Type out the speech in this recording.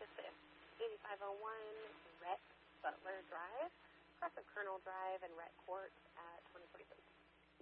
this. 8501 Rhett Butler Drive, across of Colonel Drive and Rhett Court at 2046.